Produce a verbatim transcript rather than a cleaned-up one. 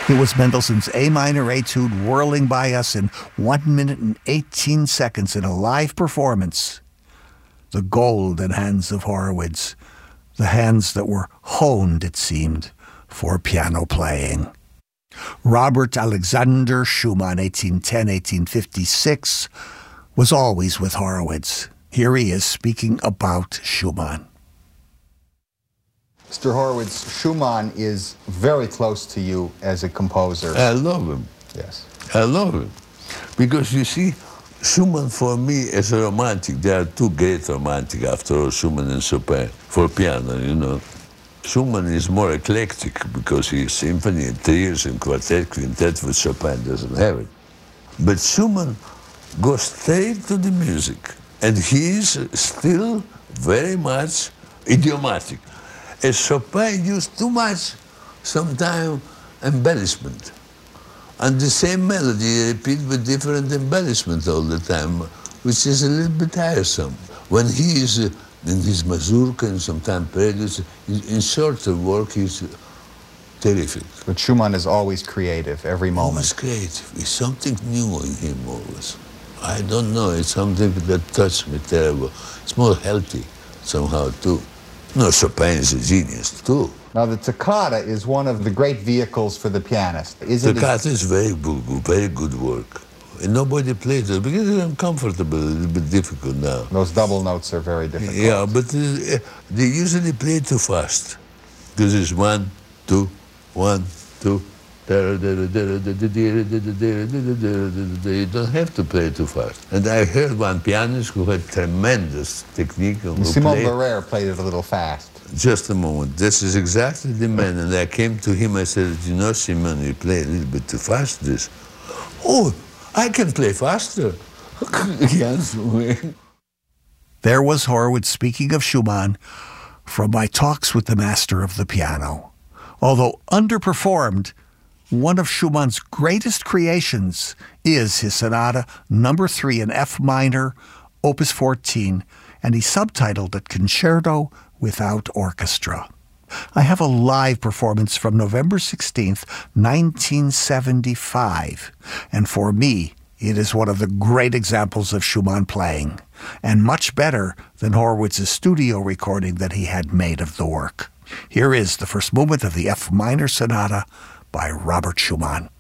It was Mendelssohn's A minor etude whirling by us in one minute and eighteen seconds in a live performance. The golden hands of Horowitz, the hands that were honed, it seemed, for piano playing. Robert Alexander Schumann, eighteen ten to eighteen fifty-six, was always with Horowitz. Here he is speaking about Schumann. Mister Horowitz, Schumann is very close to you as a composer. I love him. Yes. I love him. Because you see, Schumann for me is a romantic. There are two great romantic after all, Schumann and Chopin, for piano, you know. Schumann is more eclectic because he is symphony and trios and quartet, quintet, which Chopin doesn't have it. But Schumann goes straight to the music. And he is still very much idiomatic. As Chopin used too much, sometimes, embellishment. And the same melody repeat with different embellishment all the time, which is a little bit tiresome. When he is uh, in his mazurka and sometimes preludes, in, in shorter work, he's uh, terrific. But Schumann is always creative, every moment. Always creative. It's something new in him always. I don't know, it's something that touched me terrible. It's more healthy somehow too. No, Chopin is a genius too. Now the toccata is one of the great vehicles for the pianist. Isn't toccata is very good, very good work. And nobody plays it because it's uncomfortable, a little bit difficult now. Those double notes are very difficult. Yeah, but uh, they usually play too fast. Because it's one, two, one, two. You don't have to play too fast. And I heard one pianist who had tremendous technique. Simon Barrère played it a little fast. Just a moment. This is exactly the man. And I came to him, I said, you know, Simon, you play a little bit too fast this. Oh, I can play faster. Yes. There was Horowitz speaking of Schumann from my talks with the master of the piano. Although underperformed, one of Schumann's greatest creations is his Sonata Number Three in F minor, Opus fourteen, and he subtitled it Concerto Without Orchestra. I have a live performance from November sixteenth, nineteen seventy-five, and for me, it is one of the great examples of Schumann playing, and much better than Horowitz's studio recording that he had made of the work. Here is the first movement of the F minor Sonata by Robert Schumann.